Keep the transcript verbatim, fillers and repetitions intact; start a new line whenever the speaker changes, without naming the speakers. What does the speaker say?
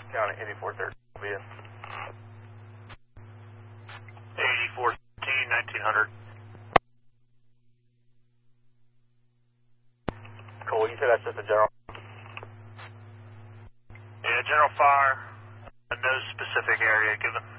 County, eighty-four thirteen, via.
eighty-four thirteen, nineteen hundred.
Cool, you said that's just a general?
Yeah, general fire, no specific area given.